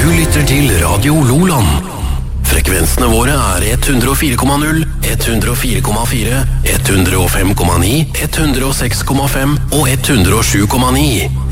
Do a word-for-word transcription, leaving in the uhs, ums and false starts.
lytter til Radio Loland. Frekvensene våre er ett hundre og fire komma null, ett hundre og fire komma fire, ett hundre og fem komma ni, ett hundre og seks komma fem og ett hundre og sju komma ni.